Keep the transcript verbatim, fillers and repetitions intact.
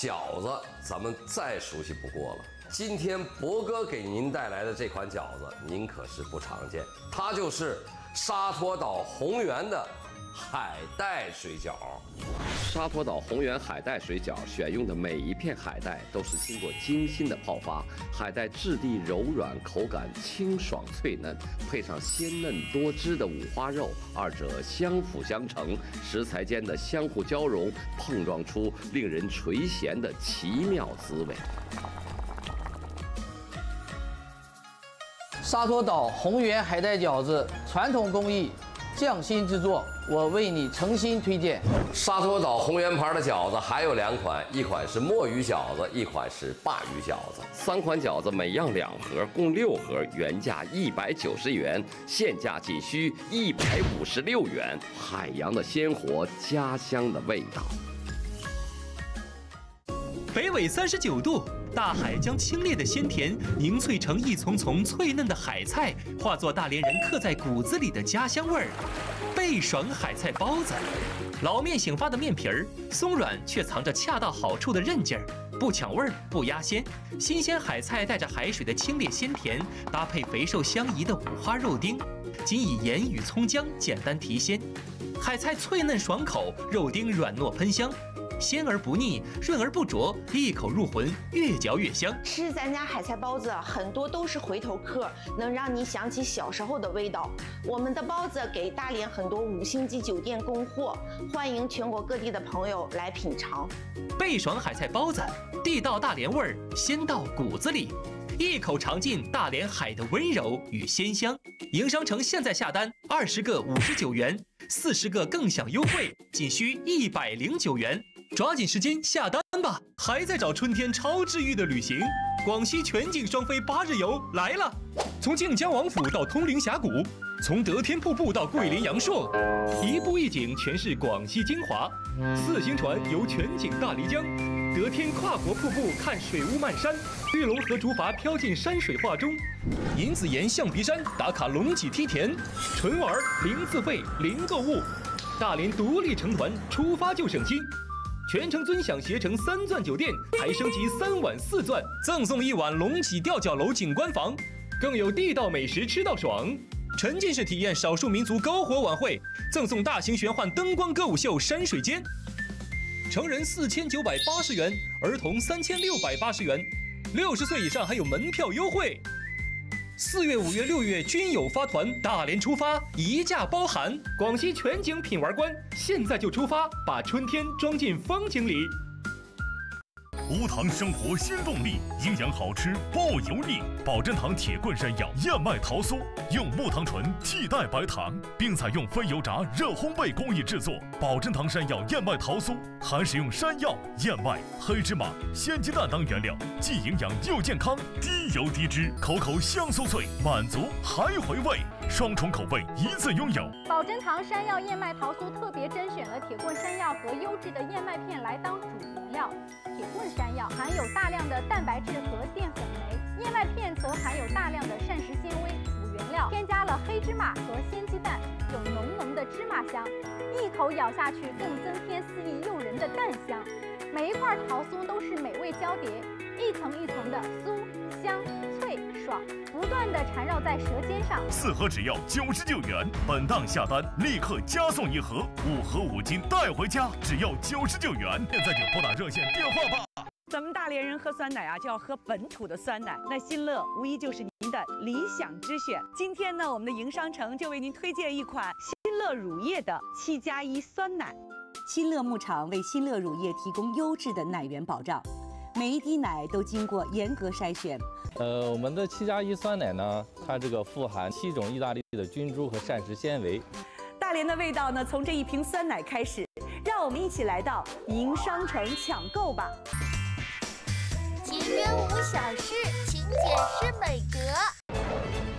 饺子咱们再熟悉不过了。今天博哥给您带来的这款饺子，您可是不常见，它就是沙陀岛宏源的海带水饺。沙陀岛宏源海带水饺选用的每一片海带都是经过精心的泡发，海带质地柔软，口感清爽脆嫩，配上鲜嫩多汁的五花肉，二者相辅相成，食材间的相互交融，碰撞出令人垂涎的奇妙滋味。 沙陀岛宏源海带饺子，传统工艺，匠心制作，我为你诚心推荐。 沙陀岛宏源牌的饺子还有两款，一款是墨鱼饺子，一款是鲅鱼饺子。三款饺子每样两盒，共六盒，原价一百九十元，现价仅需一百五十六元。海洋的鲜活，家乡的味道。 北纬三十九度，大海将清冽的鲜甜凝萃成一丛丛脆嫩的海菜，化作大连人刻在骨子里的家乡味儿。倍爽海菜包子，老面醒发的面皮儿，松软却藏着恰到好处的韧劲儿，不抢味儿，不压鲜。新鲜海菜带着海水的清冽鲜甜，搭配肥瘦相宜的五花肉丁，仅以盐与葱姜简单提鲜。海菜脆嫩爽口，肉丁软糯喷香。鲜而不腻，润而不浊，一口入魂，越嚼越香。 吃咱家海菜包子，很多都是回头客，能让你想起小时候的味道。我们的包子给大连很多五星级酒店供货，欢迎全国各地的朋友来品尝。 倍爽海菜包子，地道大连味儿，鲜到骨子里，一口尝尽大连海的温柔与鲜香。营商城现在下单，二十个五十九元，四十个更享优惠，仅需一百零九元。抓紧时间下单吧！还在找春天超治愈的旅行？广西全景双飞八日游来了！从靖江王府到通灵峡谷，从得天瀑布到桂林阳朔，一步一景全是广西精华。四星船游全景大漓江，得天跨国瀑布看水屋漫山，玉龙河竹筏飘进山水画中，银子岩象鼻山打卡龙脊梯田，纯玩零自费零购物，大连独立成团，出发就省心。全程尊享携程三钻酒店，还升级三晚四钻，赠送一晚龙脊吊脚楼景观房，更有地道美食吃到爽。沉浸式体验少数民族篝火晚会，赠送大型玄幻灯光歌舞秀山水间。成人四千九百八十元，儿童三千六百八十元，六十岁以上还有门票优惠。四月、五月、六月均有发团，大连出发，一价包含。广西全景品玩观，现在就出发，把春天装进风景里。 无糖生活新动力，营养好吃不油腻。保真堂铁棍山药燕麦桃酥，用木糖醇替代白糖，并采用非油炸热烘焙工艺制作。保真堂山药燕麦桃酥还使用山药、燕麦、黑芝麻、鲜鸡蛋等原料，既营养又健康，低油低脂，口口香酥脆，满足还回味，双重口味一次拥有。 保真堂山药燕麦桃酥特别甄选了铁棍山药和优质的燕麦片来当主原料。铁棍山药含有大量的蛋白质和淀粉酶，燕麦片则含有大量的膳食纤维辅原料，添加了黑芝麻和鲜鸡蛋，有浓浓的芝麻香，一口咬下去更增添肆意诱人的蛋香。每一块桃酥都是美味交叠，一层一层的酥香脆爽，不断的缠绕在舌尖上。 四盒只要九十九元，本档下单立刻加送一盒，五盒五斤带回家，只要九十九元。现在就拨打热线电话吧。 咱们大连人喝酸奶啊，就要喝本土的酸奶，那新乐无疑就是您的理想之选。今天呢，我们的营商城就为您推荐一款新乐乳业的七加一酸奶。 新乐牧场为新乐乳业提供优质的奶源保障，每一滴奶都经过严格筛选。 呃，我们的七加一酸奶呢，它这个富含七种意大利的菌株和膳食纤维。 大连的味道呢，从这一瓶酸奶开始，让我们一起来到营商城抢购吧。 奇人无小事，请解释美格。